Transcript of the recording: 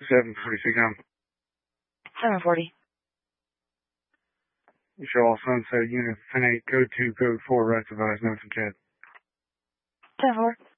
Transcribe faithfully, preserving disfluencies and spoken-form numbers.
seven forty-six M. seven forty. Show all Sunset Unit ten eight, code two, code four, right advise, notified. ten four.